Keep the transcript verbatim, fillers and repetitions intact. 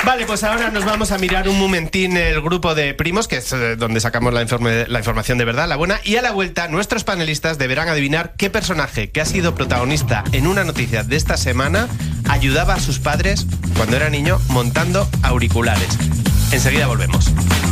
Vale, pues ahora nos vamos a mirar un momentín el grupo de primos, que es eh, donde sacamos la, informe, la información de verdad, la buena. Y a la vuelta, nuestros panelistas deberán adivinar qué personaje que ha sido protagonista en una noticia de esta semana ayudaba a sus padres cuando era niño montando auriculares. Enseguida volvemos.